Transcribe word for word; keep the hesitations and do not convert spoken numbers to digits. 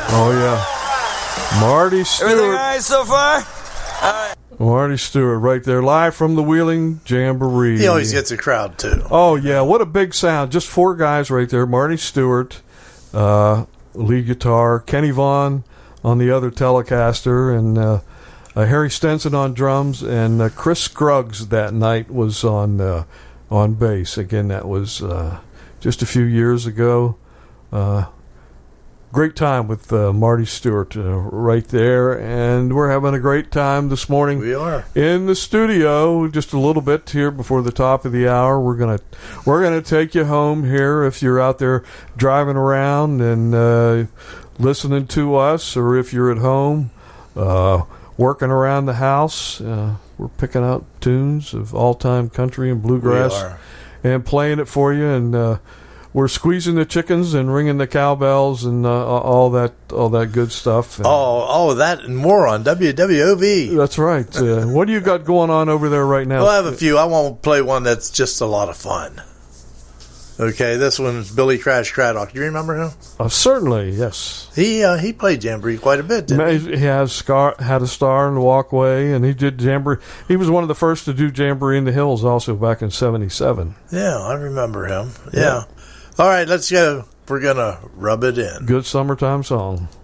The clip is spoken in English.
Oh, yeah. Marty Stewart. Everything all right so far? All right. Marty Stewart right there, live from the Wheeling Jamboree. He always gets a crowd, too. Oh, yeah. What a big sound. Just four guys right there. Marty Stewart, uh, lead guitar. Kenny Vaughn on the other Telecaster. And uh, uh, Harry Stenson on drums. And uh, Chris Scruggs that night was on uh, on bass. Again, that was uh, just a few years ago. Uh, great time with uh, Marty Stewart uh, right there, and we're having a great time this morning. We are in the studio just a little bit here before the top of the hour. We're gonna we're gonna take you home here if you're out there driving around and uh, listening to us, or if you're at home uh, working around the house. Uh, we're picking out tunes of all-time country and bluegrass and playing it for you, and uh, we're squeezing the chickens and ringing the cowbells and uh, all that, all that good stuff. And oh, all of that and more on W W O V. That's right. Uh, what do you got going on over there right now? Well, I have a few. I won't play one that's just a lot of fun. Okay, this one's Billy Crash Craddock. Do you remember him? Uh, certainly, yes. He uh, he played Jamboree quite a bit, didn't he? He has scar, had a star in the Walkway, and he did Jamboree. He was one of the first to do Jamboree in the Hills also back in seventy-seven. Yeah, I remember him. Yeah. yeah. All right, let's go. We're going to rub it in. Good summertime song.